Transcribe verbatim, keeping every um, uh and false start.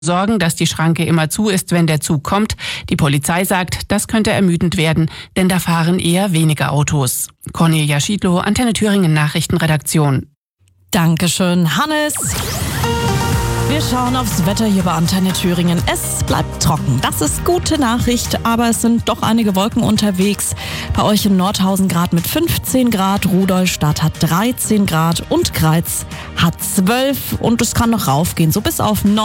sorgen, dass die Schranke immer zu ist, wenn der Zug kommt. Die Polizei sagt, das könnte ermüdend werden, denn da fahren eher weniger Autos. Cornelia Schiedlow, Antenne Thüringen Nachrichtenredaktion. Dankeschön, Hannes. Wir schauen aufs Wetter hier bei Antenne Thüringen. Es bleibt trocken. Das ist gute Nachricht, aber es sind doch einige Wolken unterwegs. Bei euch in Nordhausen Grad mit fünfzehn Grad, Rudolstadt hat dreizehn Grad und Greiz hat zwölf und es kann noch raufgehen, so bis auf neun.